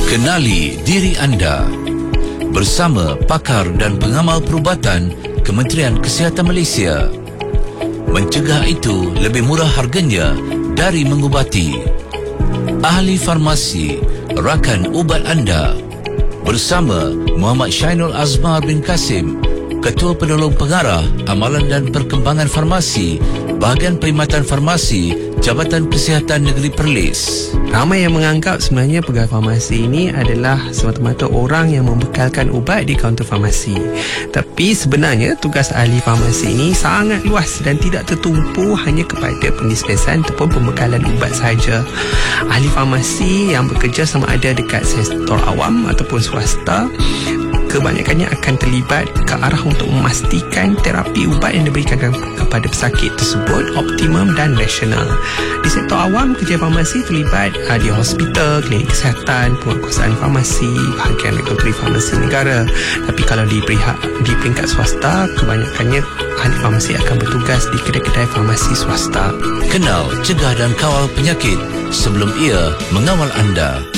Kenali diri anda bersama pakar dan pengamal perubatan Kementerian Kesihatan Malaysia. Mencegah itu lebih murah harganya dari mengubati. Ahli farmasi, rakan ubat anda. Bersama Muhammad Syainul Azmar bin Kasim, Ketua Penolong Pengarah Amalan dan Perkembangan Farmasi, Bahagian Perkhidmatan Farmasi, Jabatan Kesihatan Negeri Perlis. Ramai yang menganggap sebenarnya pegawai farmasi ini adalah semata-mata orang yang membekalkan ubat di kaunter farmasi. Tapi sebenarnya tugas ahli farmasi ini sangat luas dan tidak tertumpu hanya kepada pendispensan ataupun pembekalan ubat sahaja. Ahli farmasi yang bekerja sama ada dekat sektor awam ataupun swasta, kebanyakannya akan terlibat ke arah untuk memastikan terapi ubat yang diberikan kepada pesakit tersebut optimum dan rasional. Di sektor awam, kerja farmasi terlibat di hospital, klinik kesihatan, penguatkuasaan farmasi, bahagian regulatory farmasi negara. Tapi kalau di peringkat swasta, kebanyakannya ahli farmasi akan bertugas di kedai-kedai farmasi swasta. Kenal, cegah dan kawal penyakit sebelum ia mengawal anda.